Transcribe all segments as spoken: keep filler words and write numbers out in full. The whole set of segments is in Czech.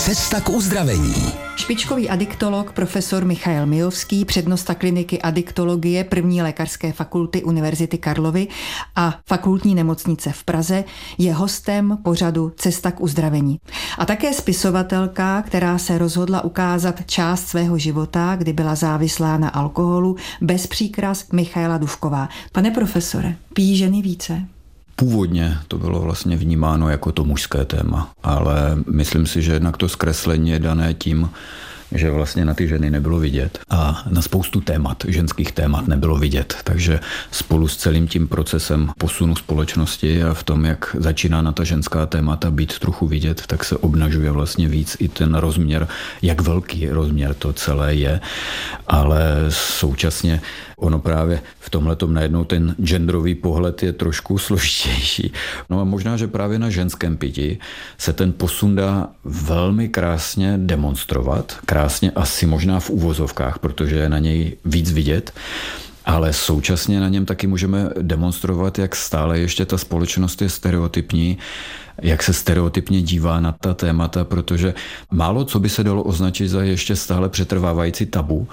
Cesta k uzdravení. Špičkový adiktolog profesor Michael Mijovský, přednosta kliniky adiktologie první lékařské fakulty Univerzity Karlovy a fakultní nemocnice v Praze, je hostem pořadu Cesta k uzdravení. A také spisovatelka, která se rozhodla ukázat část svého života, kdy byla závislá na alkoholu, bez příkras, Michaela Dufková. Pane profesore, pijí ženy více? Původně to bylo vlastně vnímáno jako to mužské téma, ale myslím si, že jednak to zkreslení je dané tím, že vlastně na ty ženy nebylo vidět a na spoustu témat, ženských témat nebylo vidět. Takže spolu s celým tím procesem posunu společnosti a v tom, jak začíná na ta ženská témata být trochu vidět, tak se obnažuje vlastně víc i ten rozměr, jak velký rozměr to celé je, ale současně ono právě v tomhletom najednou ten genderový pohled je trošku složitější. No a možná, že právě na ženském pití se ten posun dá velmi krásně demonstrovat, krásně asi možná v uvozovkách, protože je na něj víc vidět, ale současně na něm taky můžeme demonstrovat, jak stále ještě ta společnost je stereotypní, jak se stereotypně dívá na ta témata, protože málo co by se dalo označit za ještě stále přetrvávající tabu.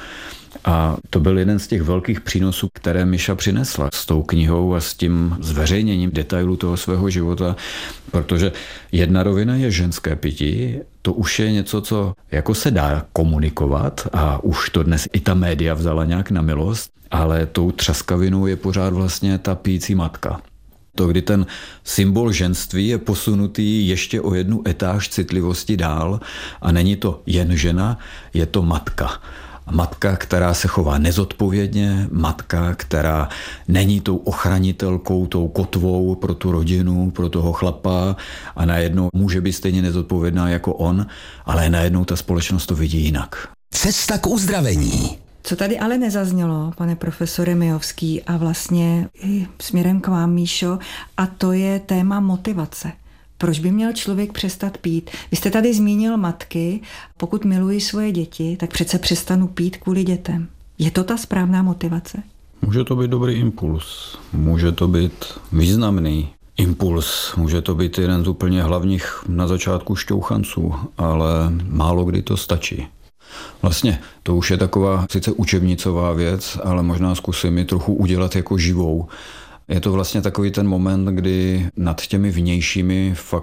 A to byl jeden z těch velkých přínosů, které Miša přinesla s tou knihou a s tím zveřejněním detailů toho svého života, protože jedna rovina je ženské pití, to už je něco, co jako se dá komunikovat a už to dnes i ta média vzala nějak na milost, ale tou třaskavinou je pořád vlastně ta pijící matka. To, kdy ten symbol ženství je posunutý ještě o jednu etáž citlivosti dál a není to jen žena, je to matka. Matka, která se chová nezodpovědně, matka, která není tou ochranitelkou, tou kotvou pro tu rodinu, pro toho chlapa a najednou může být stejně nezodpovědná jako on, ale najednou ta společnost to vidí jinak. Cesta k uzdravení. Co tady ale nezaznělo, pane profesore Mijovský, a vlastně i směrem k vám, Míšo, a to je téma motivace. Proč by měl člověk přestat pít? Vy jste tady zmínil matky, pokud miluji svoje děti, tak přece přestanu pít kvůli dětem. Je to ta správná motivace? Může to být dobrý impuls, může to být významný impuls, může to být jeden z úplně hlavních na začátku šťouchanců, ale málo kdy to stačí. Vlastně to už je taková sice učebnicová věc, ale možná zkusím ji trochu udělat jako živou. Je to vlastně takový ten moment, kdy nad těmi vnějšími